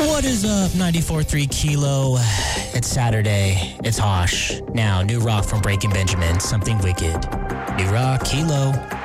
What is up, 94.3 Kilo? It's Saturday. It's Hosh. Now, new rock from Breaking Benjamin. Something wicked. New rock, Kilo.